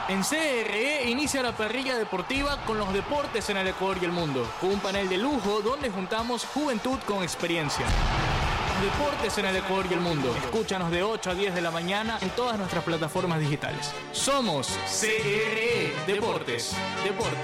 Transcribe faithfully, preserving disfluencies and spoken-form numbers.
En C R E inicia la parrilla deportiva con los deportes en el Ecuador y el mundo, con un panel de lujo donde juntamos juventud con experiencia. Deportes en el Ecuador y el mundo. Escúchanos de ocho a diez de la mañana en todas nuestras plataformas digitales. Somos C R E Deportes. Deportes.